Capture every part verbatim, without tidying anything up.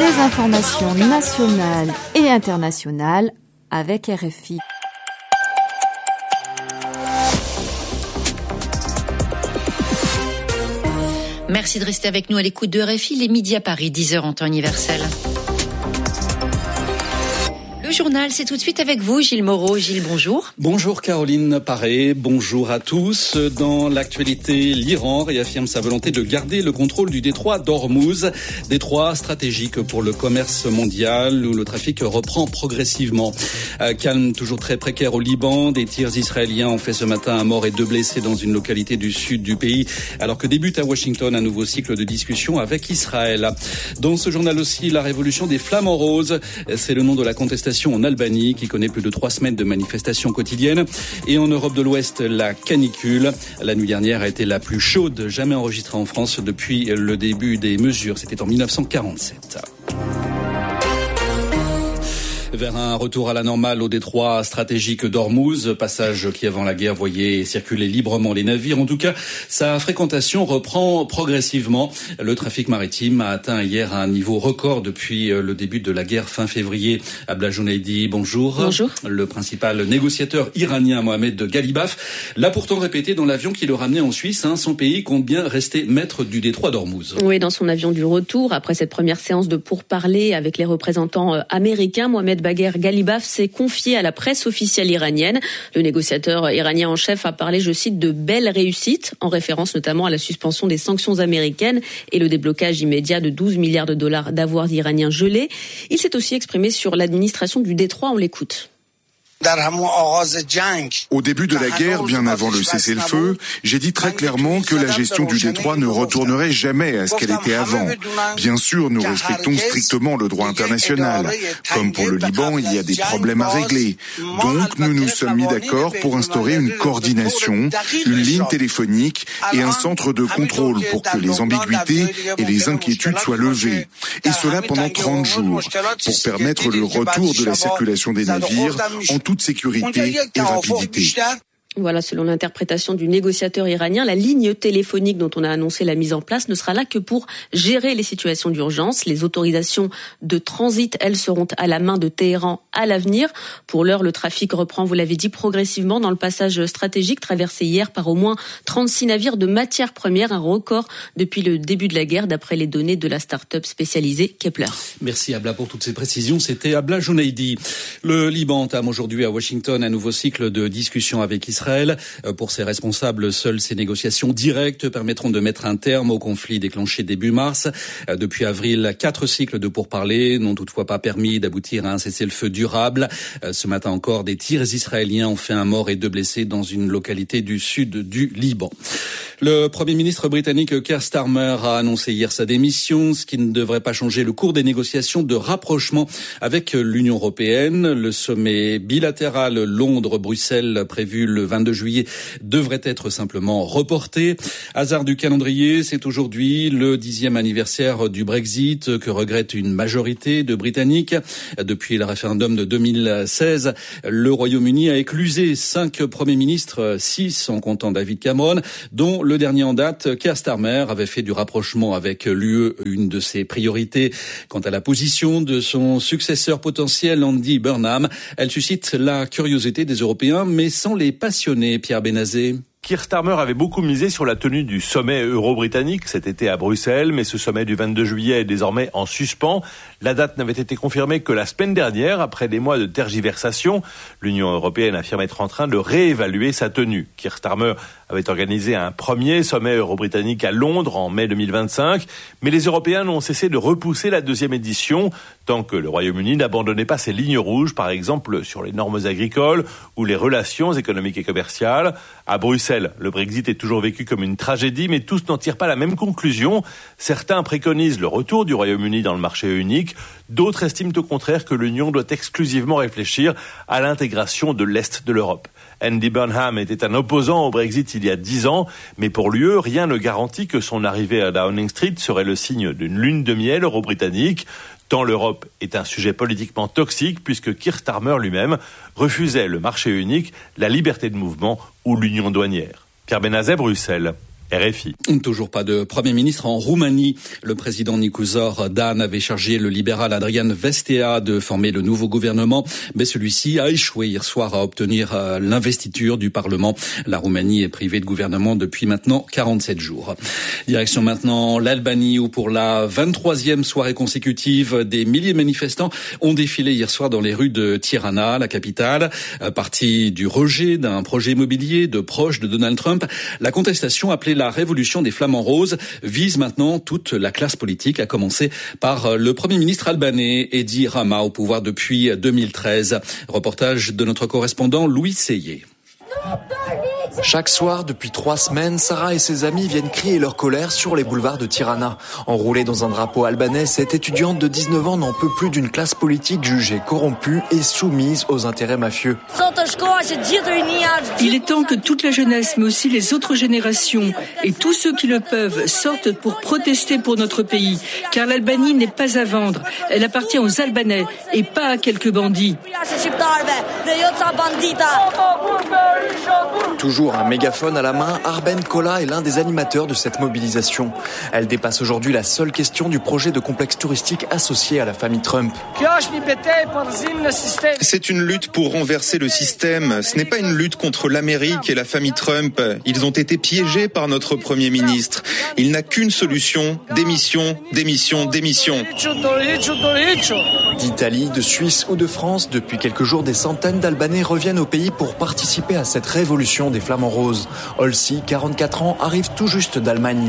Les informations nationales et internationales avec R F I. Merci de rester avec nous à l'écoute de R F I, les midis à Paris, dix heures en temps universel. Le journal, c'est tout de suite avec vous, Gilles Moreau. Gilles, bonjour. Bonjour Caroline Paré, bonjour à tous. Dans l'actualité, l'Iran réaffirme sa volonté de garder le contrôle du détroit d'Ormuz, détroit stratégique pour le commerce mondial où le trafic reprend progressivement. Euh, calme toujours très précaire au Liban, des tirs israéliens ont fait ce matin un mort et deux blessés dans une localité du sud du pays, alors que débute à Washington un nouveau cycle de discussion avec Israël. Dans ce journal aussi, la révolution des flamants roses, c'est le nom de la contestation en Albanie qui connaît plus de trois semaines de manifestations quotidiennes. Et en Europe de l'Ouest, la canicule. La nuit dernière a été la plus chaude jamais enregistrée en France depuis le début des mesures. C'était en dix-neuf cent quarante-sept. Vers un retour à la normale au détroit stratégique d'Ormuz, passage qui avant la guerre voyait circuler librement les navires. En tout cas, sa fréquentation reprend progressivement. Le trafic maritime a atteint hier un niveau record depuis le début de la guerre fin février. Abla Jounaidi, bonjour. Bonjour. Le principal négociateur iranien Mohamed Galibaf l'a pourtant répété dans l'avion qui le ramenait en Suisse. Hein, son pays compte bien rester maître du détroit d'Ormuz. Oui, dans son avion du retour, après cette première séance de pourparlers avec les représentants américains, Mohamed Bagher Galibaf s'est confié à la presse officielle iranienne. Le négociateur iranien en chef a parlé, je cite, de belles réussites, en référence notamment à la suspension des sanctions américaines et le déblocage immédiat de douze milliards de dollars d'avoirs iraniens gelés. Il s'est aussi exprimé sur l'administration du détroit. On l'écoute. Au début de la guerre, bien avant le cessez-le-feu, j'ai dit très clairement que la gestion du détroit ne retournerait jamais à ce qu'elle était avant. Bien sûr, nous respectons strictement le droit international. Comme pour le Liban, il y a des problèmes à régler. Donc, nous nous sommes mis d'accord pour instaurer une coordination, une ligne téléphonique et un centre de contrôle pour que les ambiguïtés et les inquiétudes soient levées. Et cela pendant trente jours, pour permettre le retour de la circulation des navires en toute sécurité et rapidité. Voilà, selon l'interprétation du négociateur iranien, la ligne téléphonique dont on a annoncé la mise en place ne sera là que pour gérer les situations d'urgence. Les autorisations de transit, elles, seront à la main de Téhéran à l'avenir. Pour l'heure, le trafic reprend, vous l'avez dit, progressivement dans le passage stratégique traversé hier par au moins trente-six navires de matières premières, un record depuis le début de la guerre, d'après les données de la start-up spécialisée Kepler. Merci Abla pour toutes ces précisions. C'était Abla Jounaidi. Le Liban entame aujourd'hui à Washington un nouveau cycle de discussions avec Israël. Pour ses responsables, seules ces négociations directes permettront de mettre un terme au conflit déclenché début mars. Depuis avril, quatre cycles de pourparlers n'ont toutefois pas permis d'aboutir à un cessez-le-feu durable. Ce matin encore, des tirs israéliens ont fait un mort et deux blessés dans une localité du sud du Liban. Le Premier ministre britannique Keir Starmer a annoncé hier sa démission, ce qui ne devrait pas changer le cours des négociations de rapprochement avec l'Union européenne. Le sommet bilatéral Londres-Bruxelles prévu le vingt-deux juillet devrait être simplement reporté. Hasard du calendrier, c'est aujourd'hui le dixième anniversaire du Brexit que regrette une majorité de Britanniques. Depuis le référendum de deux mille seize, le Royaume-Uni a éclusé cinq premiers ministres, six en comptant David Cameron, dont le dernier en date, Keir Starmer, avait fait du rapprochement avec l'U E une de ses priorités. Quant à la position de son successeur potentiel, Andy Burnham, elle suscite la curiosité des Européens, mais sans les passionner. Pierre Benazé. Keir Starmer avait beaucoup misé sur la tenue du sommet euro-britannique cet été à Bruxelles, mais ce sommet du vingt-deux juillet est désormais en suspens. La date n'avait été confirmée que la semaine dernière, après des mois de tergiversation. L'Union européenne affirme être en train de réévaluer sa tenue. Keir Starmer avait organisé un premier sommet euro-britannique à Londres en mai deux mille vingt-cinq, mais les Européens n'ont cessé de repousser la deuxième édition tant que le Royaume-Uni n'abandonnait pas ses lignes rouges, par exemple sur les normes agricoles ou les relations économiques et commerciales. À Bruxelles, le Brexit est toujours vécu comme une tragédie, mais tous n'en tirent pas la même conclusion. Certains préconisent le retour du Royaume-Uni dans le marché unique. D'autres estiment au contraire que l'Union doit exclusivement réfléchir à l'intégration de l'Est de l'Europe. Andy Burnham était un opposant au Brexit il y a dix ans, mais pour l'U E, rien ne garantit que son arrivée à Downing Street serait le signe d'une lune de miel euro-britannique. Tant l'Europe est un sujet politiquement toxique, puisque Keir Starmer lui-même refusait le marché unique, la liberté de mouvement ou l'union douanière. Pierre Benazet, Bruxelles, R F I. Toujours pas de Premier ministre en Roumanie. Le président Nicuzor Dan avait chargé le libéral Adrian Vestea de former le nouveau gouvernement, mais celui-ci a échoué hier soir à obtenir l'investiture du Parlement. La Roumanie est privée de gouvernement depuis maintenant quarante-sept jours. Direction maintenant l'Albanie où pour la vingt-troisième soirée consécutive, des milliers de manifestants ont défilé hier soir dans les rues de Tirana, la capitale. Parti du rejet d'un projet immobilier de proches de Donald Trump, la contestation appelée la révolution des flamants roses vise maintenant toute la classe politique, à commencer par le Premier ministre albanais Edi Rama, au pouvoir depuis deux mille treize. Reportage de notre correspondant Louis Seyé. Chaque soir, depuis trois semaines, Sarah et ses amis viennent crier leur colère sur les boulevards de Tirana. Enroulée dans un drapeau albanais, cette étudiante de dix-neuf ans n'en peut plus d'une classe politique jugée corrompue et soumise aux intérêts mafieux. Il est temps que toute la jeunesse, mais aussi les autres générations et tous ceux qui le peuvent sortent pour protester pour notre pays. Car l'Albanie n'est pas à vendre. Elle appartient aux Albanais et pas à quelques bandits. Toujours un mégaphone à la main, Arben Kola est l'un des animateurs de cette mobilisation. Elle dépasse aujourd'hui la seule question du projet de complexe touristique associé à la famille Trump. C'est une lutte pour renverser le système. Ce n'est pas une lutte contre l'Amérique et la famille Trump. Ils ont été piégés par notre Premier ministre. Il n'a qu'une solution, démission, démission, démission. D'Italie, de Suisse ou de France, depuis quelques jours, des centaines d'Albanais reviennent au pays pour participer à cette révolution des flamants roses. Olsi, quarante-quatre ans, arrive tout juste d'Allemagne.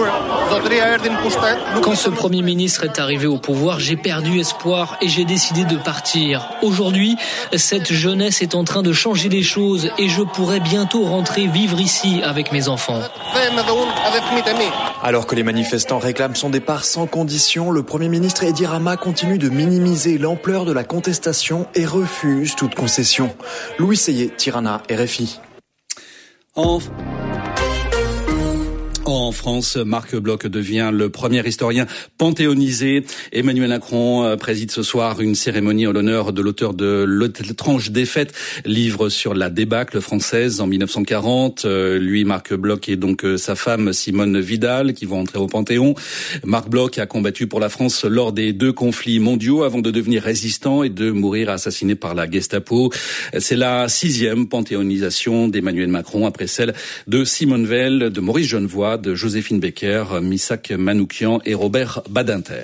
Quand ce Premier ministre est arrivé au pouvoir, j'ai perdu espoir et j'ai décidé de partir. Aujourd'hui, cette jeunesse est en train de changer les choses et je pourrai bientôt rentrer vivre ici avec mes enfants. Alors que les manifestants réclament son départ sans condition, le Premier ministre Edi Rama continue de minimiser l'ampleur de la contestation et refuse toute concession. Louis Seyé, Tirana, R F I. En... En France, Marc Bloch devient le premier historien panthéonisé. Emmanuel Macron préside ce soir une cérémonie en l'honneur de l'auteur de L'étrange défaite, livre sur la débâcle française en mille neuf cent quarante. Lui, Marc Bloch, et donc sa femme Simone Vidal qui vont entrer au Panthéon. Marc Bloch a combattu pour la France lors des deux conflits mondiaux avant de devenir résistant et de mourir assassiné par la Gestapo. C'est la sixième panthéonisation d'Emmanuel Macron après celle de Simone Veil, de Maurice Genevoix, de Joséphine Baker, Missak Manoukian et Robert Badinter.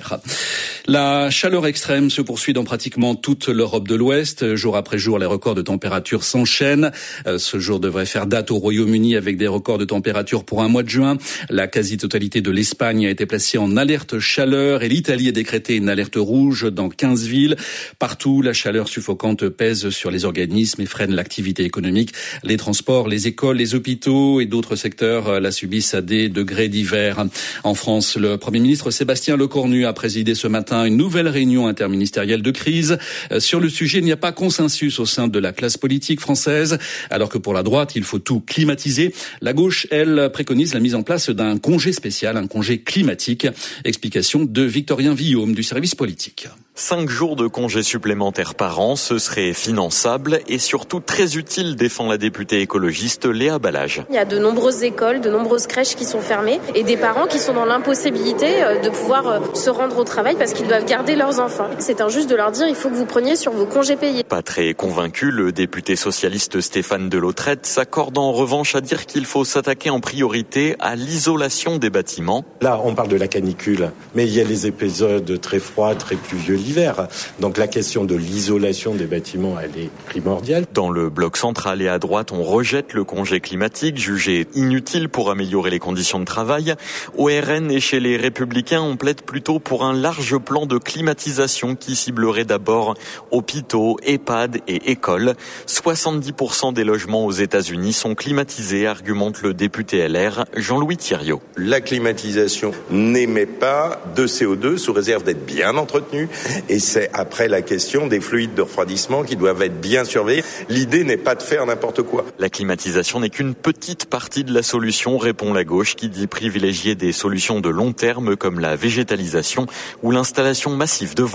La chaleur extrême se poursuit dans pratiquement toute l'Europe de l'Ouest. Jour après jour, les records de température s'enchaînent. Ce jour devrait faire date au Royaume-Uni avec des records de température pour un mois de juin. La quasi-totalité de l'Espagne a été placée en alerte chaleur et l'Italie a décrété une alerte rouge dans quinze villes. Partout, la chaleur suffocante pèse sur les organismes et freine l'activité économique. Les transports, les écoles, les hôpitaux et d'autres secteurs la subissent à des degrés divers. En France, le Premier ministre Sébastien Lecornu a présidé ce matin une nouvelle réunion interministérielle de crise. Sur le sujet, il n'y a pas consensus au sein de la classe politique française. Alors que pour la droite, il faut tout climatiser. La gauche, elle, préconise la mise en place d'un congé spécial, un congé climatique. Explication de Victorien Villaume du service politique. Cinq jours de congés supplémentaires par an, ce serait finançable et surtout très utile, défend la députée écologiste Léa Balage. Il y a de nombreuses écoles, de nombreuses crèches qui sont fermées et des parents qui sont dans l'impossibilité de pouvoir se rendre au travail parce qu'ils doivent garder leurs enfants. C'est injuste de leur dire il faut que vous preniez sur vos congés payés. Pas très convaincu, le député socialiste Stéphane Delautrette s'accorde en revanche à dire qu'il faut s'attaquer en priorité à l'isolation des bâtiments. Là, on parle de la canicule, mais il y a les épisodes très froids, très pluvieux l'hiver. Donc la question de l'isolation des bâtiments, elle est primordiale. Dans le bloc central et à droite, on rejette le congé climatique, jugé inutile pour améliorer les conditions de travail. Au R N et chez les Républicains, on plaide plutôt pour un large plan de climatisation qui ciblerait d'abord hôpitaux, EHPAD et écoles. soixante-dix pour cent des logements aux États-Unis sont climatisés, argumente le député L R Jean-Louis Thiriot. La climatisation n'émet pas de C O deux sous réserve d'être bien entretenue. Et c'est après la question des fluides de refroidissement qui doivent être bien surveillés. L'idée n'est pas de faire n'importe quoi. La climatisation n'est qu'une petite partie de la solution, répond la gauche, qui dit privilégier des solutions de long terme comme la végétalisation ou l'installation massive de volets.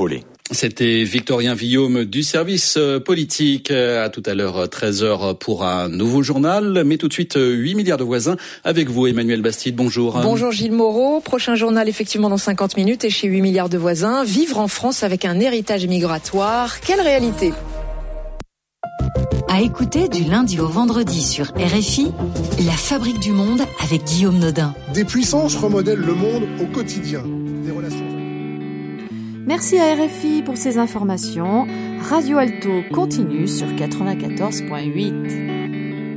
C'était Victorien Villaume du service politique. À tout à l'heure, treize heures pour un nouveau journal. Mais tout de suite, huit milliards de voisins avec vous, Emmanuel Bastide. Bonjour. Bonjour Gilles Moreau. Prochain journal effectivement dans cinquante minutes et chez huit milliards de voisins. Vivre en France avec un héritage migratoire. Quelle réalité ? À écouter du lundi au vendredi sur R F I, La Fabrique du Monde avec Guillaume Nodin. Des puissances remodèlent le monde au quotidien. Des relations... Merci à R F I pour ces informations. Radio Alto continue sur quatre-vingt-quatorze virgule huit.